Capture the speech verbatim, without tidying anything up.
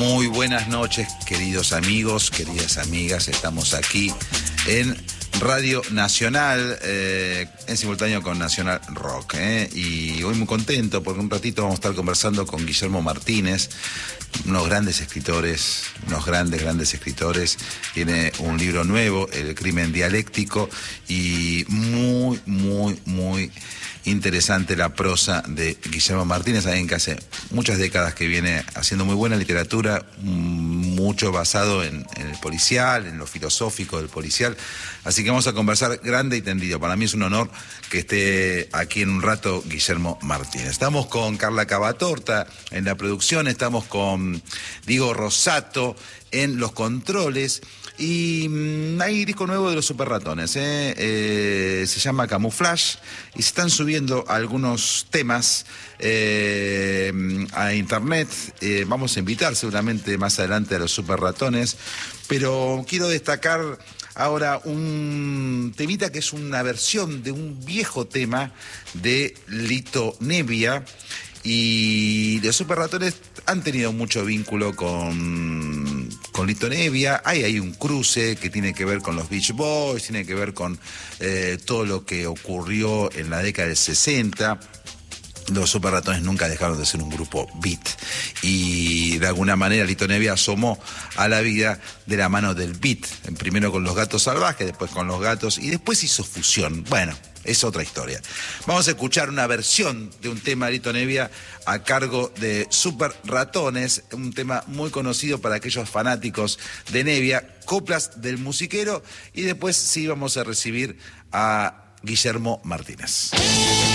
Muy buenas noches, queridos amigos, queridas amigas. Estamos aquí en Radio Nacional, eh, en simultáneo con Nacional Rock. Eh, y hoy muy contento porque un ratito vamos a estar conversando con Guillermo Martínez, unos grandes escritores, unos grandes, grandes escritores. Tiene un libro nuevo, El crimen dialéctico, y muy, muy, muy interesante la prosa de Guillermo Martínez, alguien que hace muchas décadas que viene haciendo muy buena literatura, mucho basado en, en el policial, en lo filosófico del policial. Así que vamos a conversar grande y tendido. Para mí es un honor que esté aquí en un rato Guillermo Martínez. Estamos con Carla Cavatorta en la producción, estamos con Diego Rosato en los controles. Y mmm, hay disco nuevo de los Super Ratones, ¿eh? Eh, se llama Camouflage y se están subiendo algunos temas eh, a internet. Eh, vamos a invitar seguramente más adelante a los Super Ratones, pero quiero destacar ahora un temita que es una versión de un viejo tema de Lito Nebbia. Y los Super Ratones han tenido mucho vínculo con, con Lito Nebbia. Hay ahí un cruce que tiene que ver con los Beach Boys, tiene que ver con eh, todo lo que ocurrió en la década del sesenta. Los Super Ratones nunca dejaron de ser un grupo beat y de alguna manera Lito Nebbia asomó a la vida de la mano del beat, primero con los Gatos Salvajes, después con los Gatos y después hizo fusión. Bueno, es otra historia. Vamos a escuchar una versión de un tema de Lito Nebbia a cargo de Super Ratones, un tema muy conocido para aquellos fanáticos de Nebbia, Coplas del Musiquero, y después sí vamos a recibir a Guillermo Martínez.